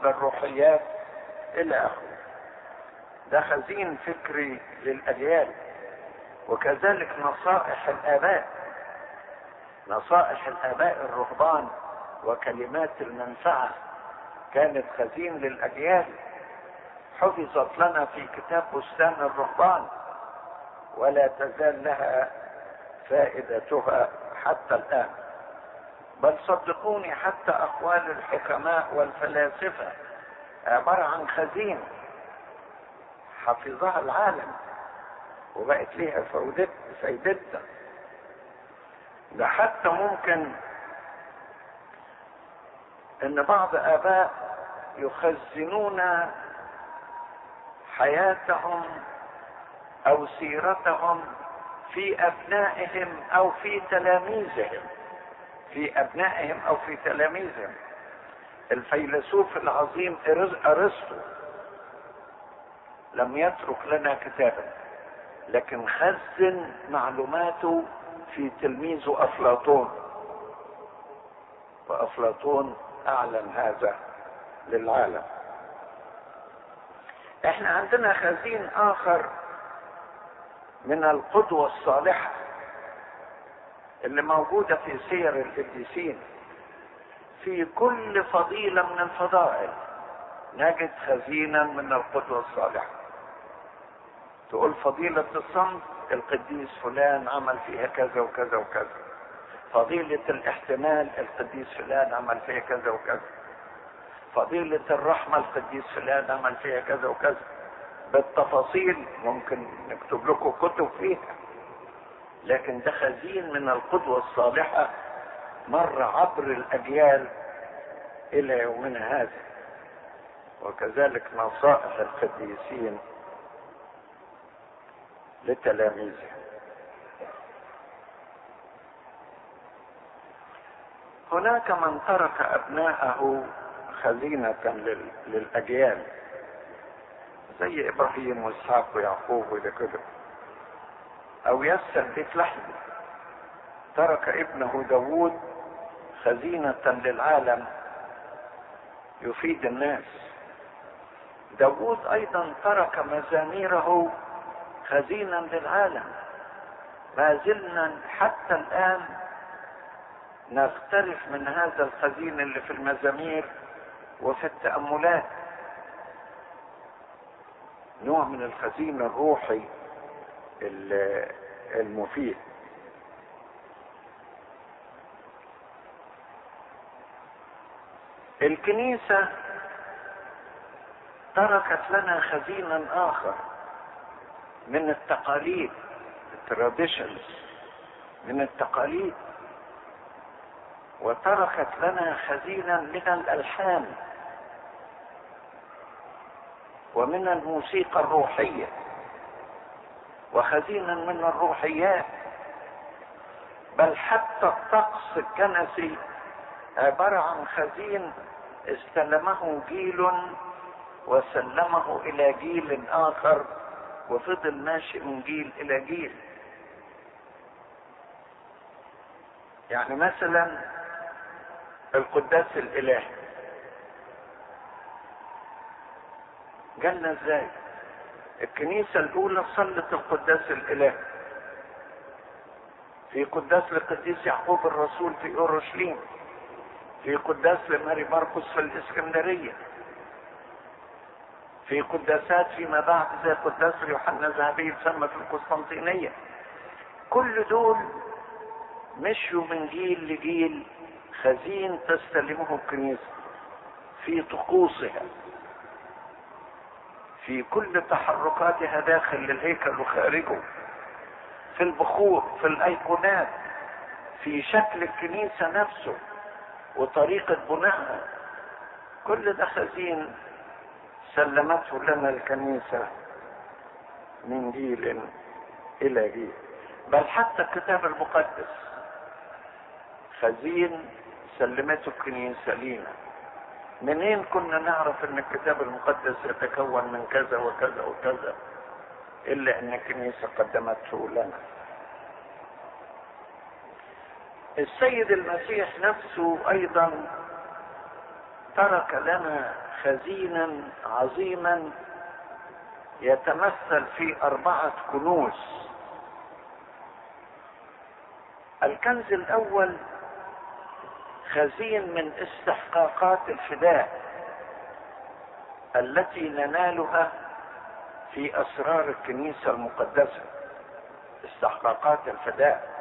الروحيات الى اخره. ده خزين فكري للاجيال. وكذلك نصائح الاباء، نصائح الاباء الرهبان وكلمات المنفعة كانت خزين للاجيال، حفظت لنا في كتاب بستان الرهبان، ولا تزال لها فائدتها حتى الآن. بل صدقوني حتى أقوال الحكماء والفلاسفة عبارة عن خزين حفظها العالم وبقت ليها فائدتها. ده حتى ممكن ان بعض اباء يخزنون حياتهم او سيرتهم في ابنائهم او في تلاميذهم، في ابنائهم او في تلاميذهم. الفيلسوف العظيم ارسطو لم يترك لنا كتابا، لكن خزن معلوماته في تلميذه افلاطون، وافلاطون اعلن هذا للعالم. احنا عندنا خزين اخر من القدوة الصالحة اللي موجودة في سير القديسين. في كل فضيلة من الفضائل نجد خزينا من القدوة الصالحة. تقول فضيلة الصمت، القديس فلان عمل فيها كذا وكذا وكذا. فضيلة الاحتمال، القديس فلان عمل فيها كذا وكذا. فضيلة الرحمة، القديس فلان عمل فيها كذا وكذا، بالتفاصيل ممكن نكتب لكم كتب فيها. لكن ده خزين من القدوة الصالحة مر عبر الأجيال إلى يومنا هذا. وكذلك نصائح القديسين لتلاميذهم. هناك من ترك أبناءه خزينة للأجيال زي إبراهيم وإسحاق ويعقوب وده كده. أو يسر بيت لحم ترك ابنه داوود خزينة للعالم يفيد الناس. داوود أيضا ترك مزاميره خزينا للعالم. ما زلنا حتى الآن نغترف من هذا الخزين اللي في المزامير وفي التأملات، نوع من الخزين الروحي المفيد. الكنيسة تركت لنا خزينا آخر من التقاليد، التراديشنز، من التقاليد. وتركت لنا خزينا من الألحان ومن الموسيقى الروحية، وخزينا من الروحيات. بل حتى الطقس الكنسي عبارة عن خزين استلمه جيل وسلمه إلى جيل آخر، وفضل ماشي من جيل إلى جيل. يعني مثلا القداس الإلهي جالنا ازاي؟ الكنيسة الأولى صلت القداس الإلهي في قداس للقديس يعقوب الرسول في أورشليم، في قداس لماري ماركوس في الإسكندرية، في قداسات فيما بعد زي قداس يوحنا ذهبي يسمى في القسطنطينية. كل دول مشوا من جيل لجيل، خزين تستلمه الكنيسة في طقوسها، في كل تحركاتها داخل الهيكل وخارجه، في البخور، في الأيقونات، في شكل الكنيسة نفسه وطريقة بنائها. كل ده خزين سلمته لنا الكنيسة من جيل إلى جيل. بل حتى الكتاب المقدس خزين سلمته الكنيسة لينا. منين كنا نعرف ان الكتاب المقدس يتكون من كذا وكذا وكذا الا ان الكنيسة قدمته لنا. السيد المسيح نفسه ايضا ترك لنا خزينا عظيما يتمثل في 4 كنوز. الكنز الاول خزين من استحقاقات الفداء التي ننالها في اسرار الكنيسة المقدسة. استحقاقات الفداء